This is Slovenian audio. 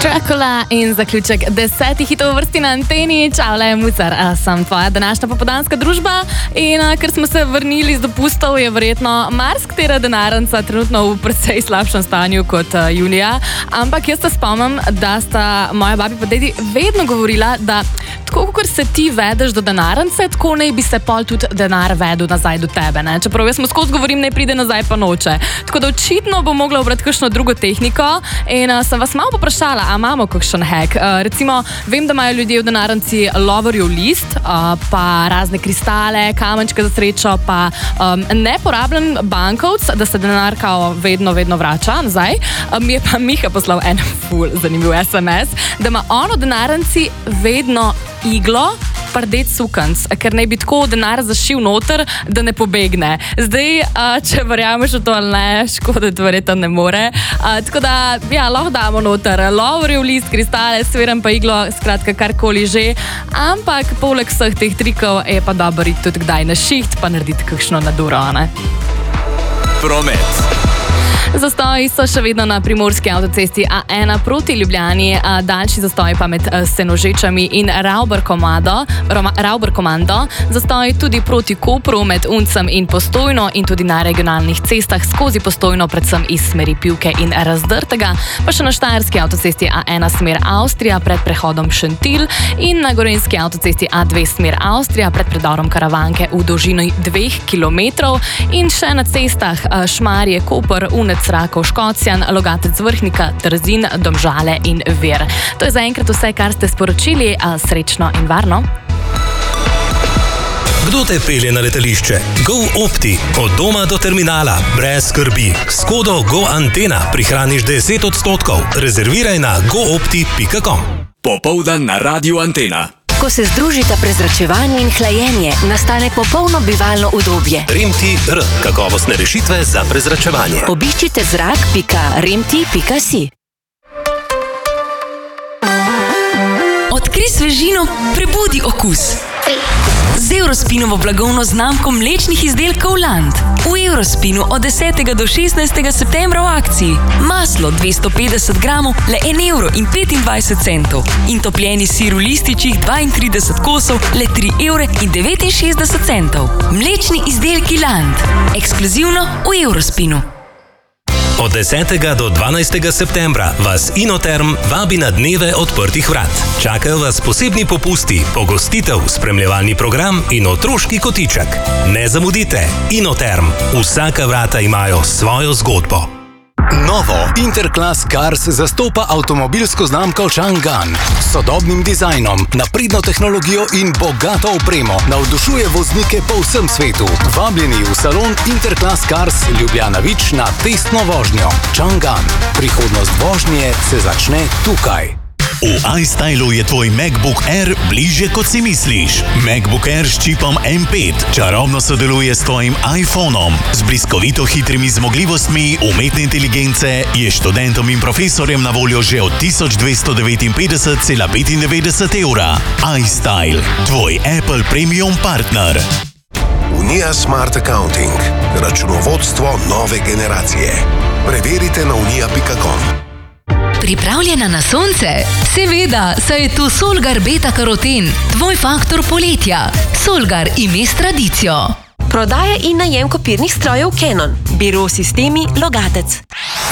Dracula in zaključek 10 hitov v vrsti na anteni. Čaule, Mucar, sem tvoja današnja popoldanska družba in ker smo se vrnili z dopustov, je verjetno marsikatera denarnica trenutno v precej slabšem stanju kot junija, ampak jaz se spomnim, da sta moja babi pa dedi vedno govorila, da tako, kot se ti vedeš do denarnice, tako naj bi se pol tudi denar vedel nazaj do tebe, ne? Čeprav jaz mu skozi govorim, naj pride nazaj pa noče. Tako da očitno bo mogla obrati kakšno drugo tehniko in sem vas malo poprašala, a imamo kakšen hack? Recimo, vem, da imajo ljudje v denarnici lovorjev list, pa razne kristale, kamenčke za srečo, pa neporabljen bankovc, da se denar kao vedno vrača nazaj. Mi je pa Miha poslal en ful zanimiv SMS, da ima on v denarnici vedno iglo, pa rdeč sukanc, ker naj bi tako denar zašil noter, da ne pobegne. Zdaj, če verjameš v to ali ne, škoditi verjetno ne more. Tako da, ja, lahko damo noter lovorjev list, kristale, sveren pa iglo, skratka karkoli že. Ampak poleg vseh teh trikov je pa dobro iti tudi kdaj na šiht, pa narediti kakšno naduro, ne? Promet. Zastoji so še vedno na primorski avtocesti A1 proti Ljubljani, daljši zastoji pa med Senožečami in Ravbarkomando. Zastoji tudi proti Kopru med Uncem in Postojno in tudi na regionalnih cestah skozi Postojno, predvsem iz smeri Pivke in Razdrtega, pa še na štajerski avtocesti A1 smer Avstrija pred prehodom Šentilj in na gorenjski avtocesti A2 smer Avstrija pred predorom Karavanke v dolžini 2 kilometrov in še na cestah Šmarje, Koper, Unec, Rakov, Škocjan, Logatec, Vrhnika, Trzin, Domžale in Vir. To je zaenkrat vse, kar ste sporočili. Srečno in varno. Kdo te pelje na letališče? GoOpti. Od doma do terminala. Brez skrbi. S kodo GoAntena prihraniš 10%. Rezerviraj na goopti.com. Popoldan na Radiu Antena. Ko se združita prezračevanje in hlajenje, nastane popolno bivalno udobje. Remti-R. Kakovostne rešitve za prezračevanje. Obiščite zrak.remti.si. Odkri svežino, prebudi okus. Z Eurospinovo blagovno znamko mlečnih izdelkov Land. V Eurospinu od 10. do 16. septembra v akciji. Maslo 250 gramov, le 1,25 € in topljeni sir v lističih 32 kosov, le 3,69 €. Mlečni izdelki Land. Ekskluzivno v Eurospinu. Od 10. do 12. septembra vas Inoterm vabi na dneve odprtih vrat. Čakajo vas posebni popusti, pogostitev, spremljevalni program in otroški kotiček. Ne zamudite, Inoterm. Vsaka vrata imajo svojo zgodbo. Novo Interclass Cars zastopa avtomobilsko znamko Chang'an. S sodobnim dizajnom, napredno tehnologijo in bogato opremo navdušuje voznike po vsem svetu. Vabljeni v salon Interclass Cars Ljubljana Vič na testno vožnjo. Chang'an. Prihodnost vožnje se začne tukaj. V iStylu je tvoj MacBook Air bližje, kot si misliš. MacBook Air s čipom M5 čarobno sodeluje s tvojim iPhonom. Z bliskovito hitrimi zmogljivostmi umetne inteligence je študentom in profesorjem na voljo že od 1259,95 €. iStyle, tvoj Apple Premium partner. Unija Smart Accounting. Računovodstvo nove generacije. Preverite na unija.com. Pripravljena na sonce? Seveda, saj je tu Solgar Beta Karoten, tvoj faktor poletja. Solgar ime s tradicijo. Prodaja in najem kopirnih strojev Canon. Biro sistemi Logatec.